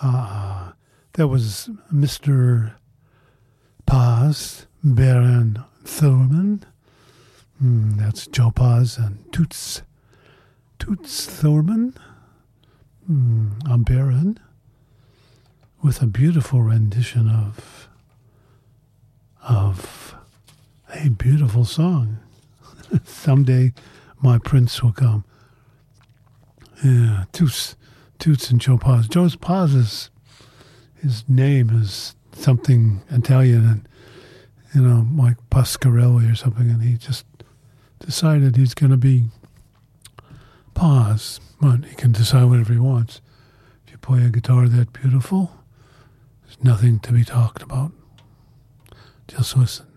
That was Mr. Paz, Baron Thurman. That's Joe Paz and Toots Thurman. I'm Baron, with a beautiful rendition of a beautiful song. Someday my prince will come. Yeah, Toots and Joe Paz. Joe Paz his name is something Italian, and like Pasquarelli or something, and he just decided he's going to be Paz, but he can decide whatever he wants. If you play a guitar that beautiful, there's nothing to be talked about. Just listen.